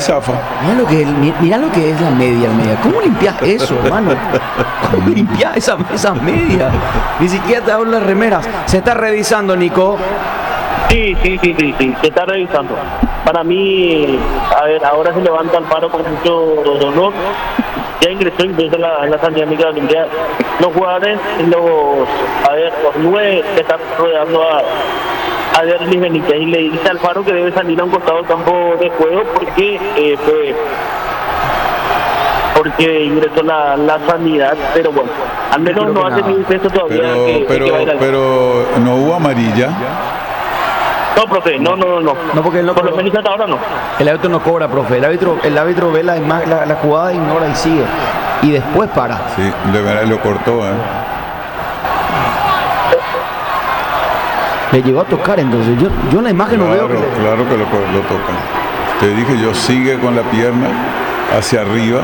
zafa. Mirá lo que es la media. ¿Cómo limpias eso, hermano? ¿Cómo limpias esas medias? Ni siquiera te hablo las remeras. Se está revisando, Nico. Sí, se está revisando. Para mí, a ver, ahora se levanta Alfaro con mucho dolor. Ya ingresó incluso en la Sanidad Médica Olimpia. Los jugadores, los 9 que están rodeando a Derlis Benítez, y le dice a Alfaro que debe salir a un costado del campo de juego porque ingresó la sanidad, pero bueno, al menos no ha tenido peso todavía. Pero no hubo amarilla. No, profe, no. No, porque él no, por lo menos hasta ahora no. El árbitro no cobra, profe. El árbitro ve la jugada, ignora y sigue. Y después para. Sí, lo cortó, Le llegó a tocar, entonces. Yo en la imagen no veo. Claro que lo toca. Te dije, yo sigue con la pierna hacia arriba.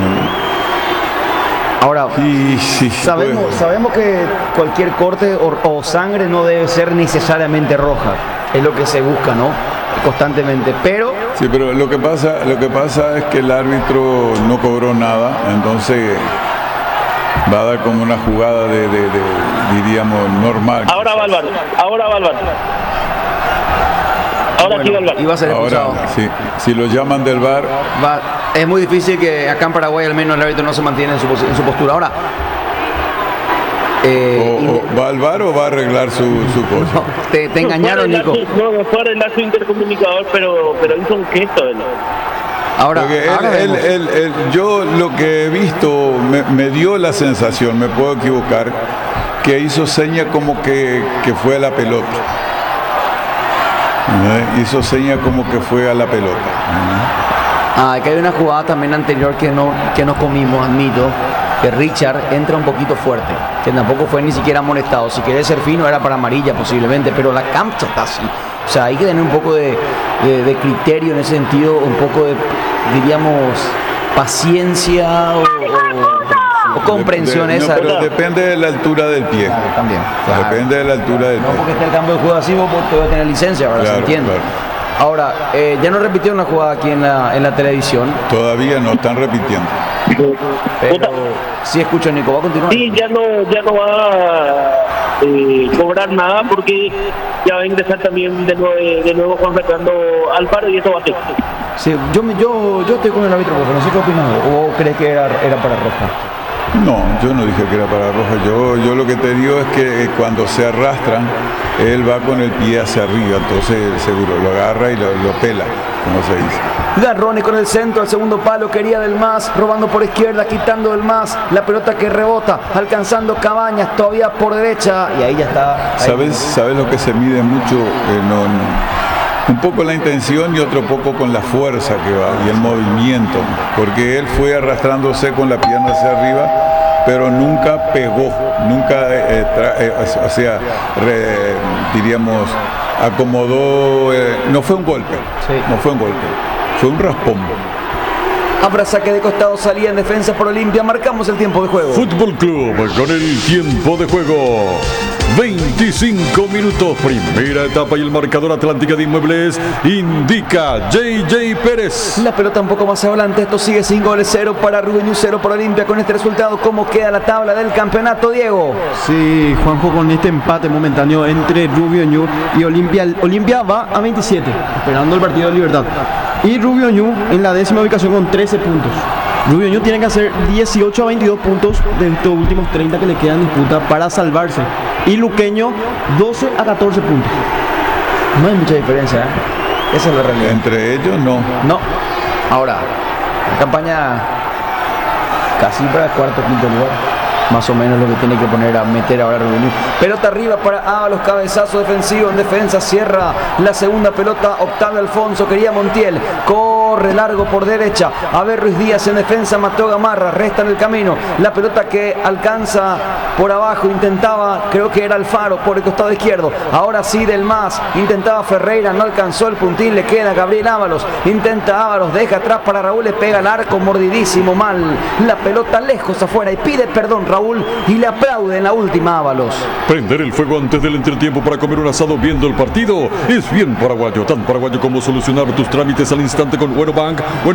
Ahora, sí, sabemos que cualquier corte o sangre no debe ser necesariamente roja. Es lo que se busca, ¿no? Constantemente, pero... Sí, pero lo que pasa es que el árbitro no cobró nada, entonces va a dar como una jugada diríamos, normal. Ahora va Álvaro. Ahora sí va Álvaro. Iba a ser expulsado. Sí, si lo llaman del VAR... Es muy difícil que acá en Paraguay al menos el árbitro no se mantiene en su postura. Ahora... ¿Va al VAR o va a arreglar su cosa? No, te engañaron, Nico. No fue a arreglar su intercomunicador, pero hizo un gesto. Ahora yo lo que he visto me dio la sensación, me puedo equivocar, que hizo seña como que fue a la pelota. Hizo seña como que fue a la pelota. Que hay una jugada también anterior que no comimos, admito, que Richard entra un poquito fuerte, que tampoco fue ni siquiera amonestado. Si quiere ser fino era para amarilla posiblemente, pero la cancha está así. O sea, hay que tener un poco de criterio en ese sentido, un poco de, diríamos, paciencia o comprensión esa. Pero depende de la altura del pie. También. Claro. Depende de la altura del pie. No porque esté el campo de juego así, vos te vas a tener licencia, ahora se entiende. Claro. Ahora, ya no repitieron la jugada aquí en la televisión. Todavía no están repitiendo. Pero sí escucho, Nico, ¿va a continuar? Sí, ya no va a cobrar nada porque ya va a ingresar también de nuevo Juan Fernando Alfaro y esto va a ser. Sí, yo estoy con el árbitro, no sé qué opinas. ¿O crees que era para roja? No, yo no dije que era para roja. Yo lo que te digo es que cuando se arrastran, él va con el pie hacia arriba, entonces seguro lo agarra y lo pela, como se dice. Garrone con el centro al segundo palo, quería del Mas, robando por izquierda, quitando del Mas, la pelota que rebota, alcanzando Cabañas todavía por derecha, y ahí ya está. ¿Sabes lo que se mide mucho? Un poco la intención y otro poco con la fuerza que va y el movimiento, porque él fue arrastrándose con la pierna hacia arriba, pero nunca pegó, nunca, diríamos, acomodó, no fue un golpe, fue un raspón. Habrá saque de costado, salía en defensa por Olimpia, marcamos el tiempo de juego. Fútbol Club con el tiempo de juego. 25 minutos, primera etapa y el marcador Atlántica de Inmuebles indica JJ Pérez. La pelota un poco más adelante, esto sigue 5 goles, 0 para Rubén, 0 para Olimpia. Con este resultado, ¿cómo queda la tabla del campeonato, Diego? Sí, Juanjo, con este empate momentáneo entre Rubio Ñu y Olimpia. Olimpia va a 27, esperando el partido de Libertad. Y Rubio Ñu en la 10ª ubicación con 13 puntos. Rubio Ñu tiene que hacer 18 a 22 puntos de estos últimos 30 que le quedan en disputa para salvarse. Y Luqueño 12 a 14 puntos. No hay mucha diferencia, esa es la realidad. Entre ellos no. Ahora, la campaña casi para el cuarto, quinto lugar. Más o menos lo que tiene que meter ahora Rubén. Pelota arriba para Ábalos, cabezazo defensivo en defensa, cierra la segunda pelota Octavio Alfonso, quería Montiel, corre largo por derecha, a ver Ruiz Díaz en defensa, mató Gamarra, resta en el camino, la pelota que alcanza por abajo, intentaba, creo que era Alfaro por el costado izquierdo, ahora sí del Mas, intentaba Ferreira, no alcanzó el puntín, le queda Gabriel Ábalos, intenta Ábalos, deja atrás para Raúl, le pega al arco, mordidísimo mal, la pelota lejos afuera y pide perdón Raúl y le aplaude en la última Ábalos. Prender el fuego antes del entretiempo para comer un asado viendo el partido es bien paraguayo, tan paraguayo como solucionar tus trámites al instante con Bueno Bank.